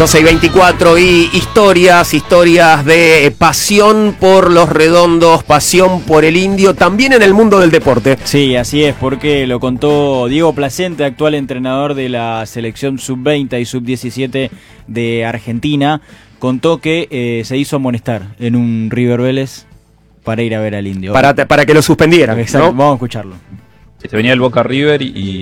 12:24 y historias de pasión por los redondos, pasión por el indio, también en el mundo del deporte. Sí, así es, porque lo contó Diego Placente, actual entrenador de la selección sub-20 y sub-17 de Argentina. Contó que se hizo amonestar en un River Vélez para ir a ver al indio. Para que lo suspendieran, exacto, ¿no? Vamos a escucharlo. Se venía el Boca River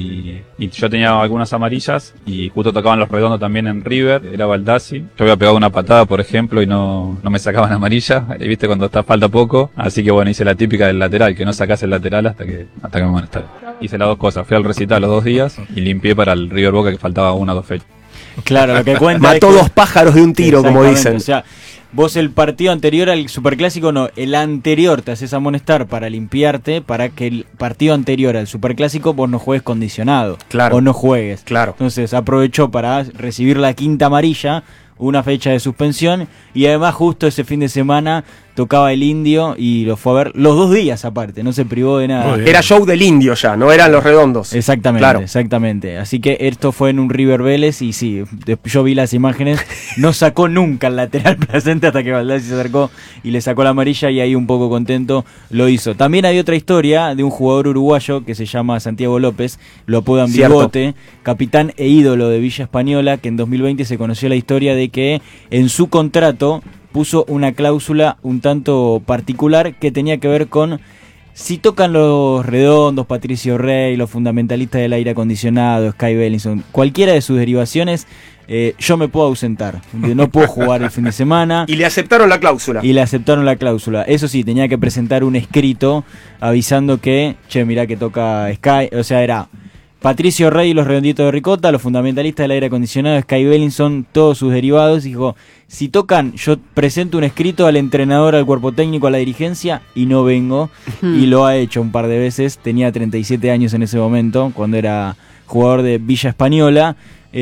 y yo tenía algunas amarillas y justo tocaban los redondos también en River, era Baldassi. Yo había pegado una patada, por ejemplo, y no me sacaban amarilla, viste cuando está falta poco. Así que bueno, hice la típica del lateral, que no sacás el lateral hasta que me amonestaron. Hice las dos cosas, fui al recital los 2 días y limpié para el River Boca que faltaba 1 o 2 fechas. Claro, lo que cuenta mató es que 2 pájaros de un tiro, como dicen. O sea, vos el partido anterior al Superclásico, no, el anterior te haces amonestar para limpiarte, para que el partido anterior al Superclásico vos no juegues condicionado. Claro. O no juegues. Claro. Entonces aprovechó para recibir la 5ª amarilla, una fecha de suspensión, y además justo ese fin de semana tocaba el indio y lo fue a ver los 2 días aparte, no se privó de nada. Era show del indio ya, no eran los redondos. Exactamente, claro. Exactamente. Así que esto fue en un River Vélez y sí, yo vi las imágenes, no sacó nunca el lateral Placente hasta que Baldassi se acercó y le sacó la amarilla y ahí un poco contento lo hizo. También hay otra historia de un jugador uruguayo que se llama Santiago López, lo apodan Bigote, capitán e ídolo de Villa Española, que en 2020 se conoció la historia de que en su contrato puso una cláusula un tanto particular que tenía que ver con si tocan los redondos, Patricio Rey, los fundamentalistas del aire acondicionado, Sky Bellinson, cualquiera de sus derivaciones, yo me puedo ausentar, no puedo jugar el fin de semana. Y le aceptaron la cláusula. Y le aceptaron la cláusula. Eso sí, tenía que presentar un escrito avisando que, mirá que toca Sky, o sea, era Patricio Rey y los redonditos de ricota, los fundamentalistas del aire acondicionado, Sky Bellinson, todos sus derivados. Dijo, si tocan, yo presento un escrito al entrenador, al cuerpo técnico, a la dirigencia y no vengo. Y lo ha hecho un par de veces. Tenía 37 años en ese momento, cuando era jugador de Villa Española.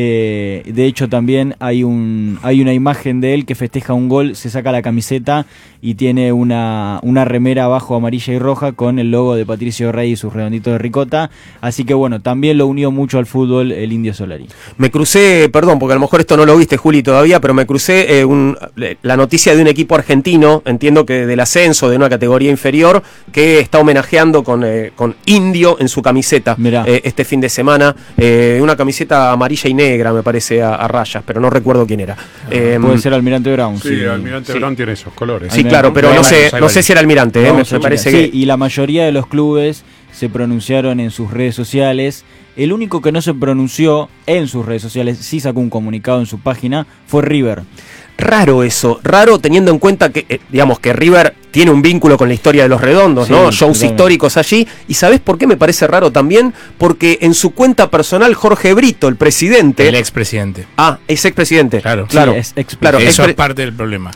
De hecho también hay una imagen de él que festeja un gol, se saca la camiseta y tiene una remera abajo amarilla y roja con el logo de Patricio Rey y sus redonditos de ricota. Así que bueno, también lo unió mucho al fútbol el Indio Solari. Me crucé, perdón, porque a lo mejor esto no lo viste, Juli, todavía, pero me crucé la noticia de un equipo argentino, entiendo que del ascenso, de una categoría inferior, que está homenajeando con Indio en su camiseta este fin de semana, una camiseta amarilla y negra, me parece, a rayas, pero no recuerdo quién era. Puede ser Almirante Brown. Sí, Almirante Brown tiene esos colores. Sí, claro, pero no sé si era Almirante, me parece que... Sí, y la mayoría de los clubes se pronunciaron en sus redes sociales. El único que no se pronunció en sus redes sociales, sí sacó un comunicado en su página, fue River. Raro eso, raro teniendo en cuenta que, digamos, que River tiene un vínculo con la historia de los redondos, sí, ¿no? Shows totalmente históricos allí. ¿Y sabés por qué me parece raro también? Porque en su cuenta personal, Jorge Brito, el presidente... El expresidente. Ah, es expresidente. Claro. Sí, claro. Eso es parte del problema.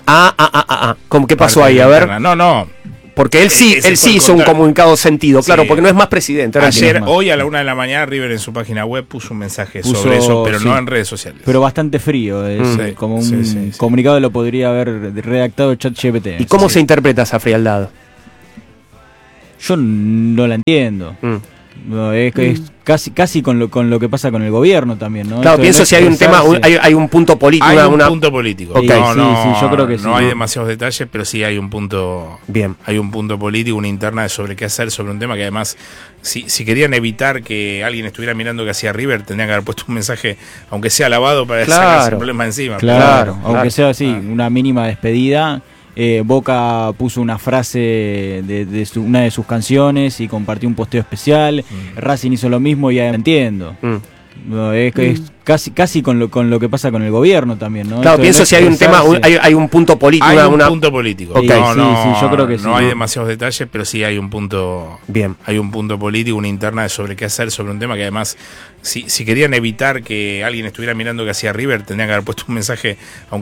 ¿Cómo qué pasó ahí? A ver. No. Porque él sí hizo un comunicado sentido, claro, porque no es más presidente. Hoy a la 1 de la mañana, River en su página web puso un mensaje sobre eso, pero no en redes sociales. Pero bastante frío, como un comunicado lo podría haber redactado ChatGPT. ¿Y cómo se interpreta esa frialdad? Yo no la entiendo. No, es casi con lo que pasa con el gobierno también, ¿no? Claro, pienso si hay un tema, hay un punto político. Hay un punto político. Okay. Sí, yo creo que sí. No hay demasiados detalles, pero sí hay un punto. Bien. Hay un punto político, una interna sobre qué hacer sobre un tema que además, si querían evitar que alguien estuviera mirando que hacía River, tendrían que haber puesto un mensaje, aunque sea lavado, para sacarse el problema encima. Claro, aunque sea así, una mínima despedida. Boca puso una frase de una de sus canciones y compartió un posteo especial. Racing hizo lo mismo y ya entiendo. No, es casi con lo que pasa con el gobierno también, ¿no? Claro, pienso si hay un tema, hay un punto político. Hay un punto político. Okay. Yo creo que sí. No hay demasiados detalles, pero sí hay un punto. Bien. Hay un punto político, una interna sobre qué hacer sobre un tema que además, si querían evitar que alguien estuviera mirando que hacía River, tendrían que haber puesto un mensaje, aunque